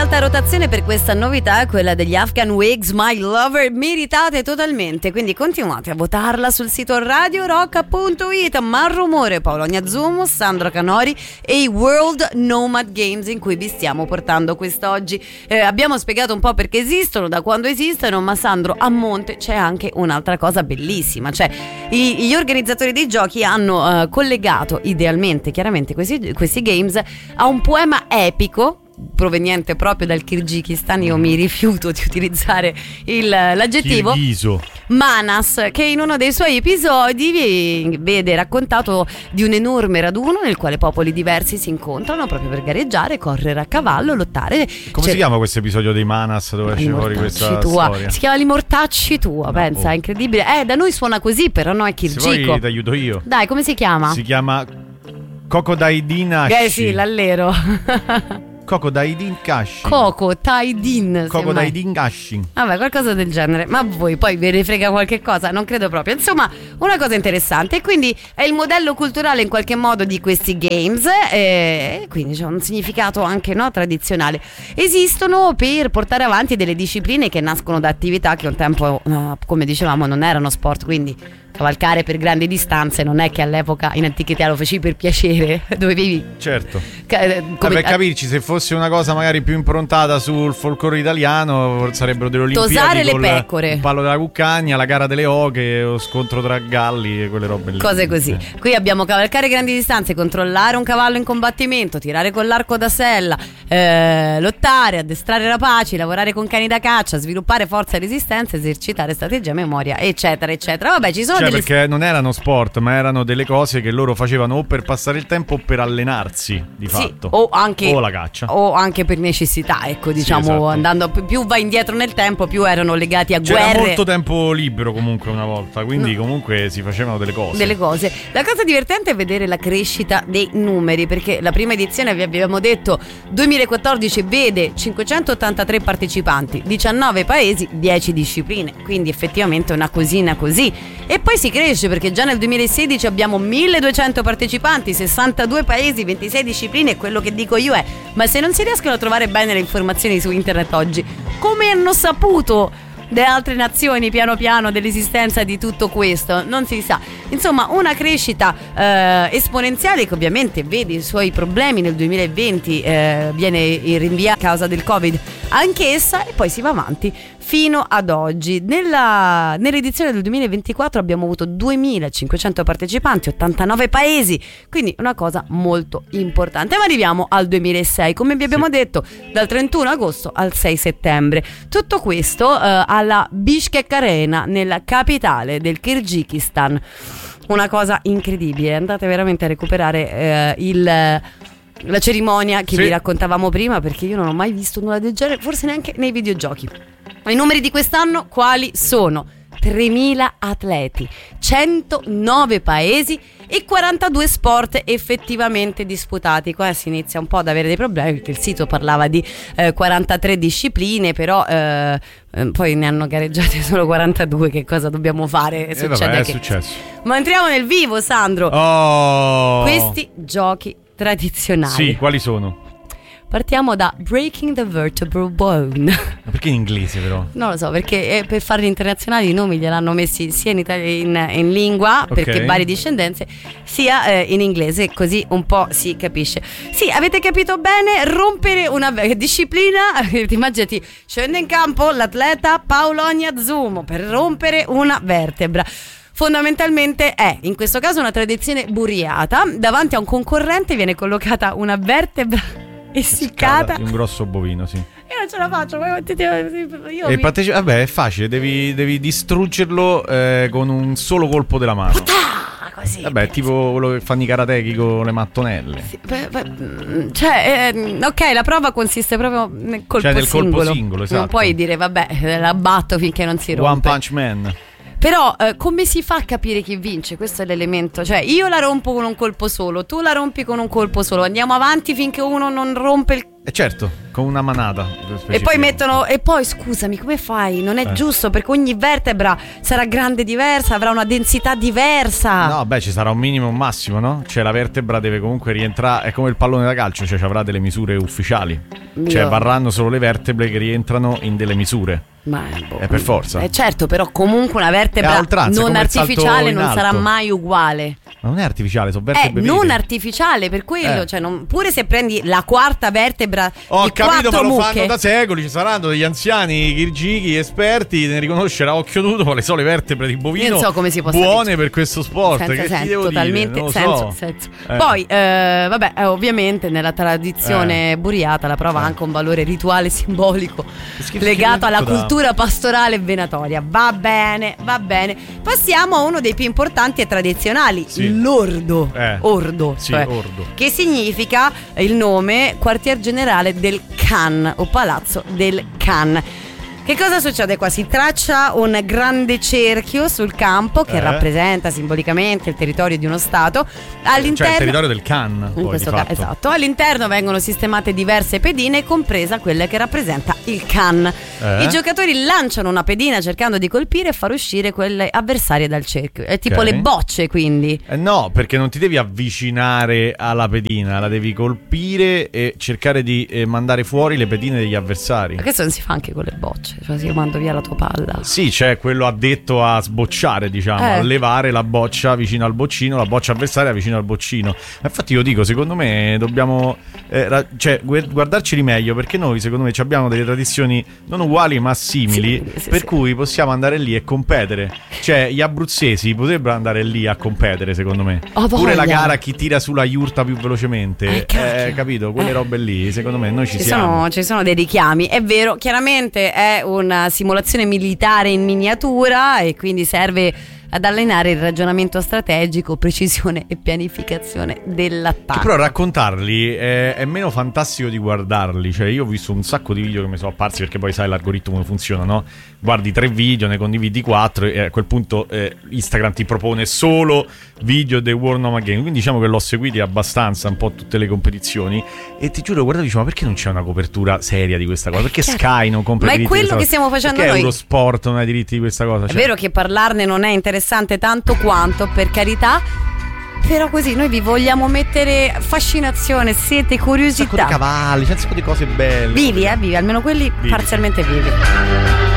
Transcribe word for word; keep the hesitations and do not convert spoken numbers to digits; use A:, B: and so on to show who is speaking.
A: alta rotazione per questa novità, quella degli Afghan Wigs, My Lover, meritate totalmente, quindi continuate a votarla sul sito radio rock punto it. Ma rumore, Paolonia Zumo, Sandro Canori e i World Nomad Games in cui vi stiamo portando quest'oggi. Eh, abbiamo spiegato un po' perché esistono, da quando esistono, ma Sandro, a monte c'è anche un'altra cosa bellissima, cioè i, gli organizzatori dei giochi hanno uh, collegato idealmente, chiaramente, questi, questi games a un poema epico proveniente proprio dal Kirghizistan. Io mi rifiuto di utilizzare il, l'aggettivo
B: Kirghiso.
A: Manas, che in uno dei suoi episodi vede raccontato di un enorme raduno nel quale popoli diversi si incontrano proprio per gareggiare, correre a cavallo, lottare.
B: Come
A: C'è...
B: si chiama questo episodio dei Manas dove esce fuori questa
A: tua.
B: storia? Si
A: chiama Li Mortacci tua, no, pensa,
B: oh.
A: è incredibile. Eh, da noi suona così, però no, è kirgico.
B: Se vuoi ti aiuto io.
A: Dai, come si chiama?
B: Si chiama Cocodai
A: Eh sì, l'allero.
B: Cocodai Kashi.
A: Coco Taidin.
B: Cocodai Kashi.
A: Vabbè, qualcosa del genere. Ma voi poi ve ne frega qualche cosa? Non credo proprio. Insomma, una cosa interessante. E quindi è il modello culturale in qualche modo di questi games. E quindi c'è un significato anche, no, tradizionale. Esistono per portare avanti delle discipline che nascono da attività che un tempo, come dicevamo, non erano sport. Quindi cavalcare per grandi distanze non è che all'epoca in antichità lo facevi per piacere, dovevi.
B: Certo.
A: Ca- come,
B: per capirci, se fosse una cosa magari più improntata sul folklore italiano, sarebbero delle Olimpiadi.
A: Tosare le
B: col
A: pecore,
B: il palo della cuccagna, la gara delle oche, lo scontro tra galli e quelle robe lì.
A: Cose così. Qui abbiamo cavalcare grandi distanze, controllare un cavallo in combattimento, tirare con l'arco da sella, eh, lottare, addestrare rapaci, lavorare con cani da caccia, sviluppare forza e resistenza, esercitare strategia, memoria, eccetera, eccetera. Vabbè, ci sono
B: Cioè,
A: delle...
B: perché non erano sport, ma erano delle cose che loro facevano o per passare il tempo o per allenarsi, di
A: sì,
B: fatto.
A: O anche
B: o la caccia.
A: O anche per necessità, ecco, diciamo,
B: sì, esatto.
A: Andando più vai indietro nel tempo, più erano legati a
B: C'era
A: guerre.
B: C'era molto tempo libero comunque una volta, quindi no. comunque si facevano delle cose.
A: Delle cose. La cosa divertente è vedere la crescita dei numeri, perché la prima edizione, vi abbiamo detto, duemilaquattordici vede cinquecentottantatré partecipanti, diciannove paesi, dieci discipline, quindi effettivamente una cosina così. E poi si cresce perché già nel duemilasedici abbiamo milleduecento partecipanti, sessantadue paesi, ventisei discipline, e quello che dico io è: ma se non si riescono a trovare bene le informazioni su internet oggi, come hanno saputo le altre nazioni piano piano dell'esistenza di tutto questo? Non si sa. Insomma, una crescita eh, esponenziale che ovviamente vede i suoi problemi. Nel duemilaventi eh, viene rinviata a causa del Covid anch'essa, e poi si va avanti fino ad oggi. Nella, nell'edizione del duemilaventiquattro abbiamo avuto duemilacinquecento partecipanti, ottantanove paesi, quindi una cosa molto importante. Ma arriviamo al duemilasei, come vi abbiamo sì. detto, dal trentuno agosto al sei settembre. Tutto questo eh, alla Bishkek Arena, nella capitale del Kirghizistan. Una cosa incredibile, andate veramente a recuperare eh, il... la cerimonia che sì. vi raccontavamo prima, perché io non ho mai visto nulla del genere, forse neanche nei videogiochi. I numeri di quest'anno quali sono? tremila atleti, centonove paesi e quarantadue sport effettivamente disputati. Qua si inizia un po' ad avere dei problemi, perché il sito parlava di eh, quarantatré discipline, però eh, eh, poi ne hanno gareggiate solo quarantadue. Che cosa dobbiamo fare?
B: Eh
A: Succede
B: vabbè, è
A: che...
B: successo.
A: Ma entriamo nel vivo, Sandro.
B: Oh.
A: Questi giochi tradizionali.
B: Sì, quali sono?
A: Partiamo da Breaking the Vertebral Bone.
B: Ma perché in inglese però?
A: Non lo so, perché per farli internazionali i nomi gliel'hanno messi sia in, Italia, in, in lingua, okay, perché varie discendenze, sia eh, in inglese, così un po' si capisce. Sì, avete capito bene, rompere una disciplina. Immaginati, scende in campo l'atleta Paolonia Zumo per rompere una vertebra. Fondamentalmente è, in questo caso, una tradizione buriata. Davanti a un concorrente viene collocata una vertebra essiccata
B: di un grosso bovino, sì.
A: Io non ce la faccio, io
B: e
A: mi...
B: parteci- vabbè, è facile, devi, devi distruggerlo eh, con un solo colpo della mano.
A: Puttà, così.
B: Vabbè, tipo quello che fanno i karateki con le mattonelle.
A: Sì, beh, beh, cioè, eh, ok, la prova consiste proprio nel colpo
B: cioè, nel
A: singolo.
B: colpo singolo, esatto.
A: Non puoi dire, vabbè, la batto finché non si rompe.
B: One Punch Man.
A: Però eh, come si fa a capire chi vince? Questo è l'elemento. Cioè, io la rompo con un colpo solo, tu la rompi con un colpo solo, andiamo avanti finché uno non rompe il
B: Eh certo, con una manata.
A: E poi mettono, e poi scusami, come fai? Non è
B: eh.
A: giusto, perché ogni vertebra sarà grande diversa, avrà una densità diversa.
B: No, beh, ci sarà un minimo e un massimo, no? Cioè la vertebra deve comunque rientrare, è come il pallone da calcio, cioè ci avrà delle misure ufficiali.
A: Io.
B: Cioè varranno solo le vertebre che rientrano in delle misure.
A: Ma boh,
B: è per forza.
A: Eh certo, però comunque una vertebra
B: oltranza,
A: non artificiale non
B: alto.
A: sarà mai uguale.
B: Ma non è artificiale, sono
A: È
B: vertebre
A: non
B: vere.
A: artificiale, per quello,
B: Eh.
A: cioè non, pure se prendi la quarta vertebra
B: Ho
A: di
B: capito, ma
A: quattro
B: lo
A: mucche,
B: fanno da secoli. Ci saranno degli anziani chirurghi esperti ne riconoscere a occhio nudo quale sono le vertebre di bovino.
A: Io non so come si possa
B: buone
A: dire.
B: per questo sport.
A: senza
B: che
A: senso,
B: ti devo
A: totalmente
B: dire? Non lo
A: senso,
B: so.
A: senso.
B: Eh.
A: Poi eh, vabbè, eh, ovviamente nella tradizione
B: Eh.
A: buriata la prova ha
B: Eh.
A: anche un valore rituale simbolico
B: schifo
A: legato
B: che
A: alla
B: detto da-
A: cultura pastorale e venatoria. Va bene, va bene. Passiamo a uno dei più importanti e tradizionali,
B: Sì.
A: l'ordo.
B: Eh.
A: Ordo,
B: Sì,
A: cioè,
B: ordo.
A: che significa il nome quartier generale del Khan o palazzo del Khan. Che cosa succede qua? Si traccia un grande cerchio sul campo che
B: Eh.
A: rappresenta simbolicamente il territorio di uno stato.
B: Cioè
A: All'interno,
B: il territorio del Khan,
A: in
B: poi,
A: questo
B: di
A: caso,
B: fatto.
A: esatto. All'interno vengono sistemate diverse pedine, compresa quella che rappresenta il Khan.
B: Eh.
A: I giocatori lanciano una pedina cercando di colpire e far uscire quelle avversarie dal cerchio. È tipo
B: Ok.
A: le bocce, quindi.
B: Eh no, perché non ti devi avvicinare alla pedina, la devi colpire e cercare di eh, mandare fuori le pedine degli avversari.
A: Ma questo non si fa anche con le bocce, cioè se io mando via la tua palla.
B: Sì, c'è quello addetto a sbocciare, diciamo,
A: Eh.
B: a levare la boccia vicino al boccino, la boccia avversaria vicino al boccino. Ma infatti io dico, secondo me dobbiamo eh, ra- cioè, gu- guardarceli meglio, perché noi secondo me ci abbiamo delle tradizioni non uguali ma simili,
A: Sì, sì,
B: per
A: sì.
B: cui possiamo andare lì e competere. Cioè gli abruzzesi potrebbero andare lì a competere, secondo me.
A: Ho
B: Pure la
A: voglia.
B: gara chi tira sulla iurta più velocemente.
A: Eh, cacchio.
B: Eh, capito? Quelle
A: Eh.
B: robe lì, secondo me noi ci,
A: Ci
B: siamo.
A: sono, ci sono dei richiami, è vero, chiaramente è una simulazione militare in miniatura e quindi serve ad allenare il ragionamento strategico, precisione e pianificazione
B: Che
A: dell'attacco.
B: però raccontarli è, è meno fantastico di guardarli. Cioè io ho visto un sacco di video che mi sono apparsi, perché poi sai l'algoritmo come funziona, no? Guardi tre video, ne condividi quattro e a quel punto eh, Instagram ti propone solo video dei War No Game. Quindi diciamo che l'ho seguiti abbastanza un po' tutte le competizioni e ti giuro, guarda, dicevo, ma perché non c'è una copertura seria di questa cosa? Perché
A: Chiaro.
B: Sky non compra
A: Ma
B: i
A: è
B: diritti di
A: quello
B: questa
A: che stiamo
B: cosa?
A: facendo
B: Perché
A: noi.
B: Eurosport non ha i diritti di questa cosa?
A: È
B: Cioè,
A: vero che parlarne non è interessante tanto quanto, per carità, però così noi vi vogliamo mettere fascinazione, sete,
B: un sacco di
A: curiosità.
B: cavalli, c'è un sacco di cose belle.
A: Vivi, eh, vivi, almeno quelli
B: Vivi.
A: parzialmente vivi.